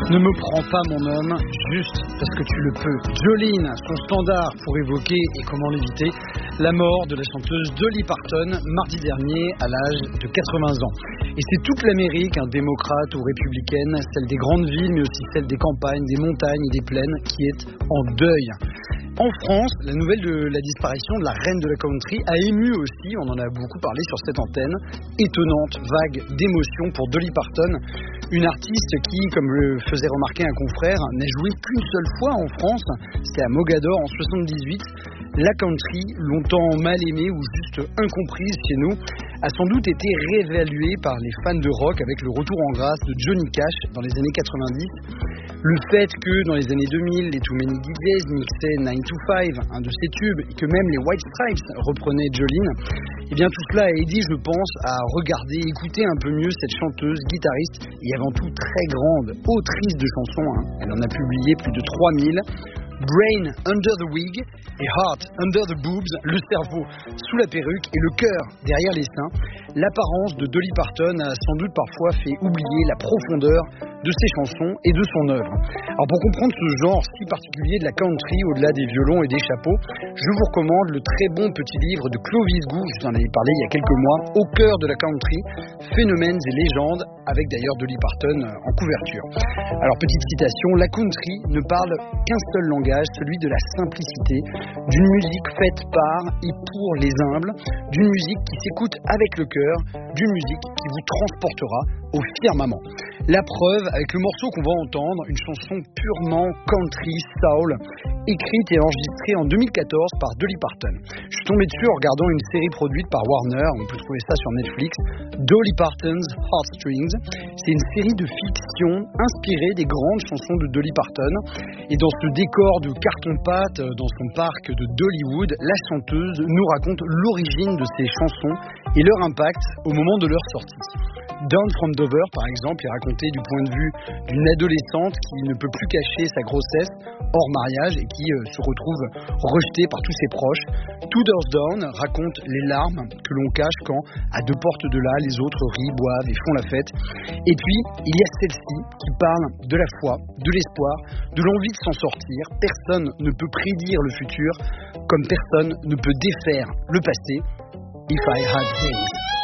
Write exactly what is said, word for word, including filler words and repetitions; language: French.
Ne me prends pas mon homme, juste parce que tu le peux. Jolene, son standard pour évoquer et comment l'éviter, la mort de la chanteuse Dolly Parton mardi dernier à l'âge de quatre-vingts ans. Et c'est toute l'Amérique, hein, démocrate ou républicaine, celle des grandes villes mais aussi celle des campagnes, des montagnes et des plaines qui est en deuil. En France, la nouvelle de la disparition de la reine de la country a ému aussi, on en a beaucoup parlé sur cette antenne, étonnante vague d'émotion pour Dolly Parton, une artiste qui, comme le faisait remarquer un confrère, n'a joué qu'une seule fois en France, c'était à Mogador en soixante-dix-huit. La country, longtemps mal aimée ou juste incomprise chez nous, a sans doute été réévaluée par les fans de rock avec le retour en grâce de Johnny Cash dans les années quatre-vingt-dix. Le fait que dans les années deux mille, les Too Many D Js mixaient nine to five, un de ses tubes, et que même les White Stripes reprenaient Jolene, eh bien tout cela a aidé, je pense, à regarder, écouter un peu mieux cette chanteuse, guitariste et avant tout très grande autrice de chansons. Hein. Elle en a publié plus de trois mille. Brain under the wig et heart under the boobs, le cerveau sous la perruque et le cœur derrière les seins. L'apparence de Dolly Parton a sans doute parfois fait oublier la profondeur de ses chansons et de son œuvre. Alors pour comprendre ce genre si particulier de la country au-delà des violons et des chapeaux, je vous recommande le très bon petit livre de Clovis Gou, je vous en avais parlé il y a quelques mois, Au cœur de la country, phénomènes et légendes, avec d'ailleurs Dolly Parton en couverture. Alors petite citation, la country ne parle qu'un seul langage, celui de la simplicité, d'une musique faite par et pour les humbles, d'une musique qui s'écoute avec le cœur, d'une musique qui vous transportera au firmament. La preuve avec le morceau qu'on va entendre, une chanson purement country soul, écrite et enregistrée en deux mille quatorze par Dolly Parton. Je suis tombé dessus en regardant une série produite par Warner, on peut trouver ça sur Netflix, Dolly Parton's Heartstrings. C'est une série de fiction inspirée des grandes chansons de Dolly Parton. Et dans ce décor de carton-pâte, dans son parc de Dollywood, la chanteuse nous raconte l'origine de ces chansons et leur impact au moment de leur sortie. Down from Dover, par exemple, est raconté du point de vue d'une adolescente qui ne peut plus cacher sa grossesse hors mariage et qui euh, se retrouve rejetée par tous ses proches. Two Doors Down raconte les larmes que l'on cache quand, à deux portes de là, les autres rient, boivent et font la fête. Et puis, il y a celle-ci qui parle de la foi, de l'espoir, de l'envie de s'en sortir. Personne ne peut prédire le futur, comme personne ne peut défaire le passé. If I Had Wings.